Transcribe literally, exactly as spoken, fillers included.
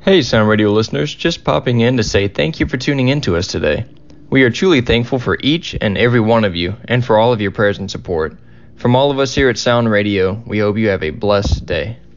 Hey, Sound Radio listeners, just popping in to say thank you for tuning in to us today. We are truly thankful for each and every one of you and for all of your prayers and support. From all of us here at Sound Radio, we hope you have a blessed day.